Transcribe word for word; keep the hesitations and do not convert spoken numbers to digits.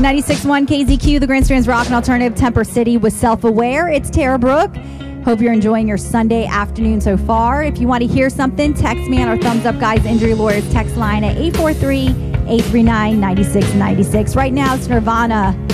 ninety-six point one K Z Q, the Grand Strands Rock and Alternative, Temper City with Self-Aware. It's Tara Brooke. Hope you're enjoying your Sunday afternoon so far. If you want to hear something, text me on our Thumbs Up Guys Injury Lawyers text line at eight four three, eight three nine, nine six nine six. Right now, it's Nirvana.